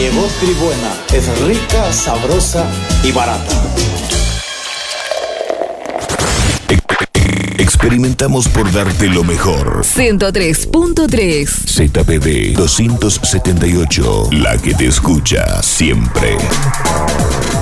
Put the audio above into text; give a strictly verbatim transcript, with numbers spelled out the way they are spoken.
Llegó Tribuena, es rica, sabrosa y barata. Experimentamos por darte lo mejor. ciento tres punto tres Z P B doscientos setenta y ocho, la que te escucha siempre.